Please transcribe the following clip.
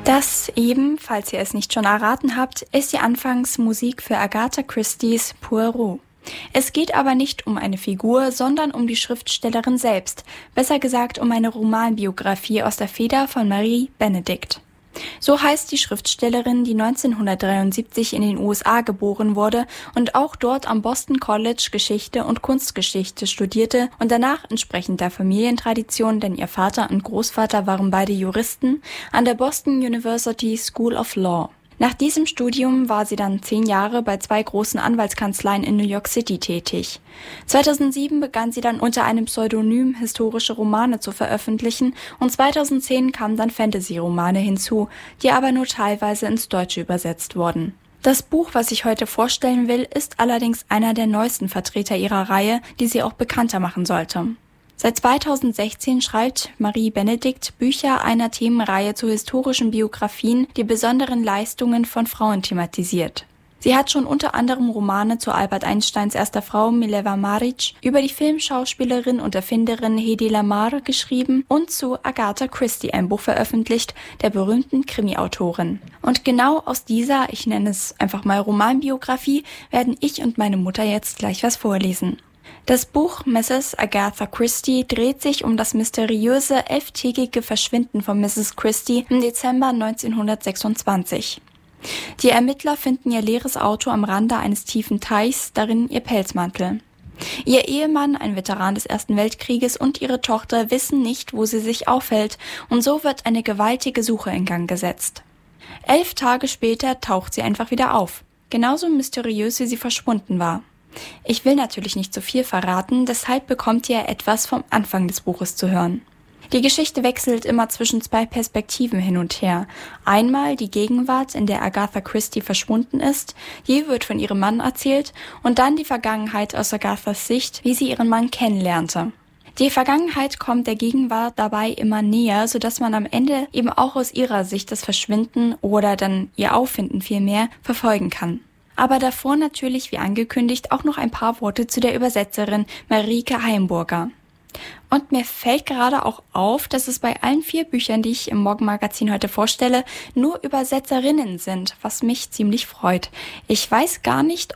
Das eben, falls ihr es nicht schon erraten habt, ist die Anfangsmusik für Agatha Christie's Poirot. Es geht aber nicht um eine Figur, sondern um die Schriftstellerin selbst, besser gesagt um eine Romanbiografie aus der Feder von Marie Benedict. So heißt die Schriftstellerin, die 1973 in den USA geboren wurde und auch dort am Boston College Geschichte und Kunstgeschichte studierte und danach entsprechend der Familientradition, denn ihr Vater und Großvater waren beide Juristen, an der Boston University School of Law. Nach diesem Studium war sie dann 10 Jahre bei 2 großen Anwaltskanzleien in New York City tätig. 2007 begann sie dann unter einem Pseudonym historische Romane zu veröffentlichen und 2010 kamen dann Fantasy-Romane hinzu, die aber nur teilweise ins Deutsche übersetzt wurden. Das Buch, was ich heute vorstellen will, ist allerdings einer der neuesten Vertreter ihrer Reihe, die sie auch bekannter machen sollte. Seit 2016 schreibt Marie Benedict Bücher einer Themenreihe zu historischen Biografien, die besonderen Leistungen von Frauen thematisiert. Sie hat schon unter anderem Romane zu Albert Einsteins erster Frau Mileva Maric, über die Filmschauspielerin und Erfinderin Hedy Lamarr geschrieben und zu Agatha Christie ein Buch veröffentlicht, der berühmten Krimi-Autorin. Und genau aus dieser, ich nenne es einfach mal Romanbiografie, werden ich und meine Mutter jetzt gleich was vorlesen. Das Buch Mrs. Agatha Christie dreht sich um das mysteriöse 11-tägige Verschwinden von Mrs. Christie im Dezember 1926. Die Ermittler finden ihr leeres Auto am Rande eines tiefen Teichs, darin ihr Pelzmantel. Ihr Ehemann, ein Veteran des Ersten Weltkrieges, und ihre Tochter wissen nicht, wo sie sich aufhält, und so wird eine gewaltige Suche in Gang gesetzt. 11 Tage später taucht sie einfach wieder auf, genauso mysteriös wie sie verschwunden war. Ich will natürlich nicht zu viel verraten, deshalb bekommt ihr etwas vom Anfang des Buches zu hören. Die Geschichte wechselt immer zwischen 2 Perspektiven hin und her. Einmal die Gegenwart, in der Agatha Christie verschwunden ist, je wird von ihrem Mann erzählt, und dann die Vergangenheit aus Agathas Sicht, wie sie ihren Mann kennenlernte. Die Vergangenheit kommt der Gegenwart dabei immer näher, sodass man am Ende eben auch aus ihrer Sicht das Verschwinden oder dann ihr Auffinden vielmehr verfolgen kann. Aber davor natürlich, wie angekündigt, auch noch ein paar Worte zu der Übersetzerin Marieke Heimburger. Und mir fällt gerade auch auf, dass es bei allen 4 Büchern, die ich im Morgenmagazin heute vorstelle, nur Übersetzerinnen sind, was mich ziemlich freut. Ich weiß gar nicht,